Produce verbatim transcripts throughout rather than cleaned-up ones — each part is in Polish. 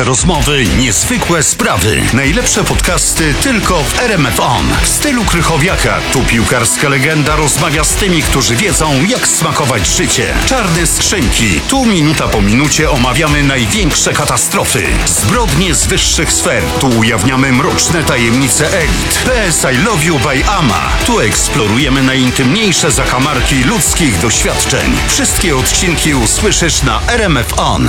Niesamowite rozmowy, niezwykłe sprawy. Najlepsze podcasty tylko w R M F On. W stylu Krychowiaka. Tu piłkarska legenda rozmawia z tymi, którzy wiedzą, jak smakować życie. Czarne skrzynki. Tu minuta po minucie omawiamy największe katastrofy. Zbrodnie z wyższych sfer. Tu ujawniamy mroczne tajemnice elit. P S I Love You by Ama. Tu eksplorujemy najintymniejsze zakamarki ludzkich doświadczeń. Wszystkie odcinki usłyszysz na R M F On.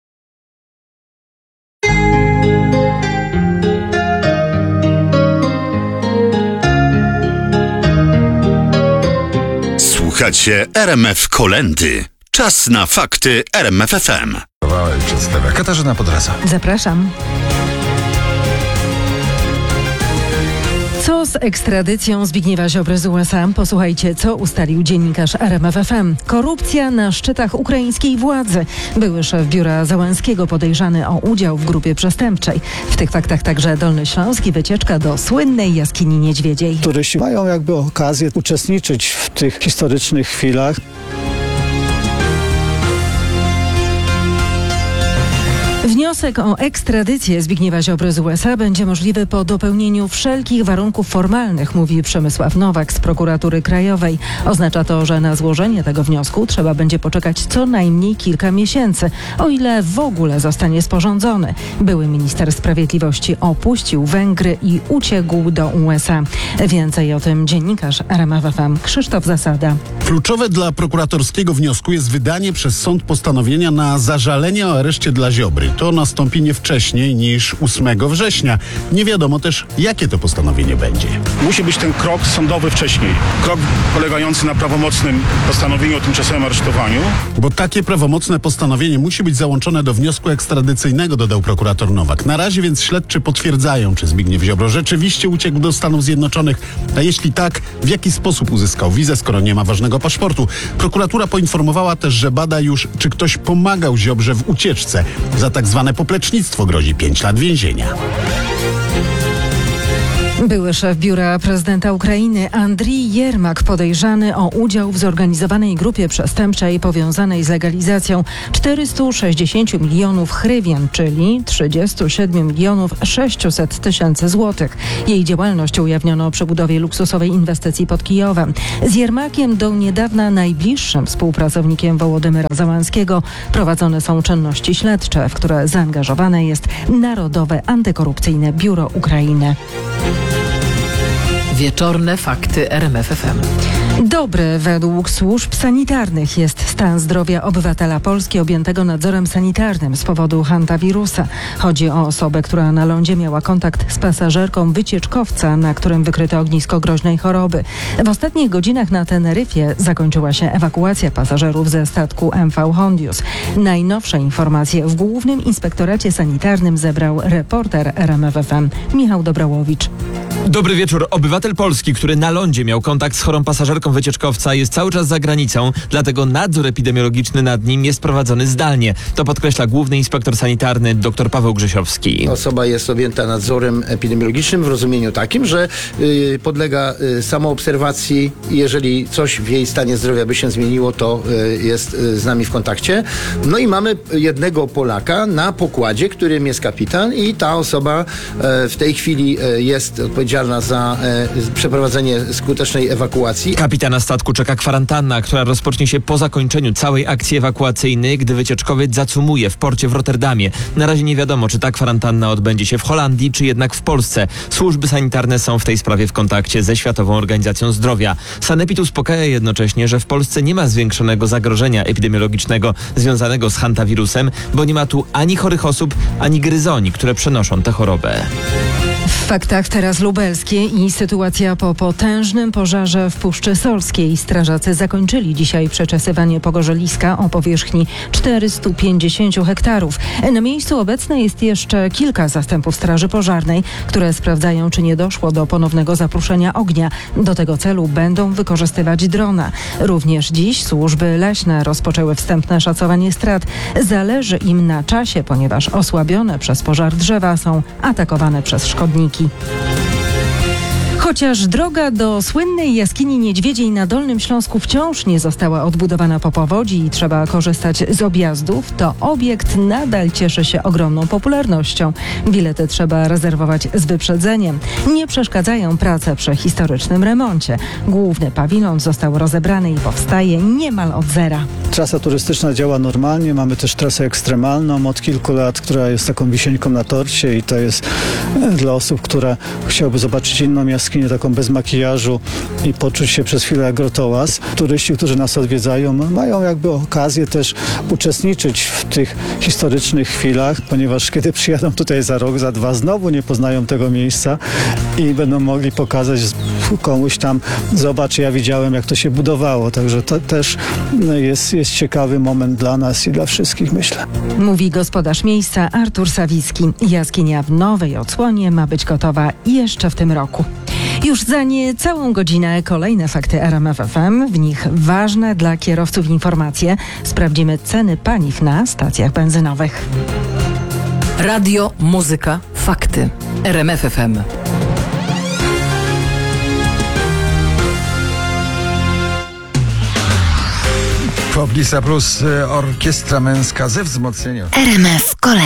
Słuchacie R M F Kolendy. Czas na fakty R M F F M. Przedstawia Katarzyna Podraza. Zapraszam. Co z ekstradycją Zbigniewa Ziobry z U S A? Posłuchajcie, co ustalił dziennikarz R M F F M. Korupcja na szczytach ukraińskiej władzy. Były szef biura Załęskiego podejrzany o udział w grupie przestępczej. W tych faktach także Dolny Śląsk i wycieczka do słynnej jaskini Niedźwiedziej. Turyści mają jakby okazję uczestniczyć w tych historycznych chwilach. Wniosek o ekstradycję Zbigniewa Ziobry z U S A będzie możliwy po dopełnieniu wszelkich warunków formalnych, mówi Przemysław Nowak z Prokuratury Krajowej. Oznacza to, że na złożenie tego wniosku trzeba będzie poczekać co najmniej kilka miesięcy, o ile w ogóle zostanie sporządzony. Były minister sprawiedliwości opuścił Węgry i uciekł do U S A. Więcej o tym dziennikarz R M F F M Krzysztof Zasada. Kluczowe dla prokuratorskiego wniosku jest wydanie przez sąd postanowienia na zażalenie o areszcie dla Ziobry. To nastąpi nie wcześniej niż ósmego września. Nie wiadomo też, jakie to postanowienie będzie. Musi być ten krok sądowy wcześniej. Krok polegający na prawomocnym postanowieniu o tymczasowym aresztowaniu. Bo takie prawomocne postanowienie musi być załączone do wniosku ekstradycyjnego, dodał prokurator Nowak. Na razie więc śledczy potwierdzają, czy Zbigniew Ziobro rzeczywiście uciekł do Stanów Zjednoczonych, a jeśli tak, w jaki sposób uzyskał wizę, skoro nie ma ważnego paszportu. Prokuratura poinformowała też, że bada już, czy ktoś pomagał Ziobrze w ucieczce. Za tak zwane poplecznictwo grozi pięć lat więzienia. Były szef biura prezydenta Ukrainy Andrii Jermak podejrzany o udział w zorganizowanej grupie przestępczej powiązanej z legalizacją czterysta sześćdziesiąt milionów hrywien, czyli trzydzieści siedem milionów sześćset tysięcy złotych. Jej działalność ujawniono przy budowie luksusowej inwestycji pod Kijowem. Z Jermakiem do niedawna najbliższym współpracownikiem Wołodymyra Załęskiego prowadzone są czynności śledcze, w które zaangażowane jest Narodowe Antykorupcyjne Biuro Ukrainy. Wieczorne fakty R M F F M. Dobry według służb sanitarnych jest stan zdrowia obywatela Polski objętego nadzorem sanitarnym z powodu hantawirusa. Chodzi o osobę, która na lądzie miała kontakt z pasażerką wycieczkowca, na którym wykryto ognisko groźnej choroby. W ostatnich godzinach na Teneryfie zakończyła się ewakuacja pasażerów ze statku M V Hondius. Najnowsze informacje w Głównym Inspektoracie Sanitarnym zebrał reporter R M F F M Michał Dobrałowicz. Dobry wieczór. Obywatel Polski, który na lądzie miał kontakt z chorą pasażerką wycieczkowca, jest cały czas za granicą, dlatego nadzór epidemiologiczny nad nim jest prowadzony zdalnie. To podkreśla główny inspektor sanitarny dr Paweł Grzesiowski. Osoba jest objęta nadzorem epidemiologicznym w rozumieniu takim, że y, podlega y, samoobserwacji i jeżeli coś w jej stanie zdrowia by się zmieniło, to y, jest y, z nami w kontakcie. No i mamy jednego Polaka na pokładzie, którym jest kapitan i ta osoba y, w tej chwili y, jest odpowiedzialna za y, przeprowadzenie skutecznej ewakuacji. Kapitana statku czeka kwarantanna, która rozpocznie się po zakończeniu całej akcji ewakuacyjnej, gdy wycieczkowiec zacumuje w porcie w Rotterdamie. Na razie nie wiadomo, czy ta kwarantanna odbędzie się w Holandii, czy jednak w Polsce. Służby sanitarne są w tej sprawie w kontakcie ze Światową Organizacją Zdrowia. Sanepid uspokaja jednocześnie, że w Polsce nie ma zwiększonego zagrożenia epidemiologicznego związanego z hantawirusem, bo nie ma tu ani chorych osób, ani gryzoni, które przenoszą tę chorobę. W faktach teraz lubelskie i sytuacja po potężnym pożarze w Puszczy Solskiej. Strażacy zakończyli dzisiaj przeczesywanie pogorzeliska o powierzchni czterysta pięćdziesiąt hektarów. Na miejscu obecne jest jeszcze kilka zastępów straży pożarnej, które sprawdzają, czy nie doszło do ponownego zapruszenia ognia. Do tego celu będą wykorzystywać drona. Również dziś służby leśne rozpoczęły wstępne szacowanie strat. Zależy im na czasie, ponieważ osłabione przez pożar drzewa są atakowane przez szkodniki. Chociaż droga do słynnej jaskini Niedźwiedziej na Dolnym Śląsku wciąż nie została odbudowana po powodzi i trzeba korzystać z objazdów, to obiekt nadal cieszy się ogromną popularnością. Bilety trzeba rezerwować z wyprzedzeniem. Nie przeszkadzają prace przy historycznym remoncie. Główny pawilon został rozebrany i powstaje niemal od zera. Trasa turystyczna działa normalnie, mamy też trasę ekstremalną od kilku lat, która jest taką wisienką na torcie i to jest e, dla osób, które chciałyby zobaczyć inną jaskinię, taką bez makijażu i poczuć się przez chwilę jak grotołaz. Turyści, którzy nas odwiedzają, mają jakby okazję też uczestniczyć w tych historycznych chwilach, ponieważ kiedy przyjadą tutaj za rok, za dwa, znowu nie poznają tego miejsca i będą mogli pokazać komuś tam, zobacz, ja widziałem, jak to się budowało. Także to też jest, jest ciekawy moment dla nas i dla wszystkich, myślę. Mówi gospodarz miejsca Artur Sawicki. Jaskinia w nowej odsłonie ma być gotowa jeszcze w tym roku. Już za niecałą godzinę kolejne fakty R M F F M. W nich ważne dla kierowców informacje. Sprawdzimy ceny paliw na stacjach benzynowych. Radio, muzyka, fakty. R M F F M. Poblisa Plus, orkiestra męska ze wzmocnieniem. R M F Kolej.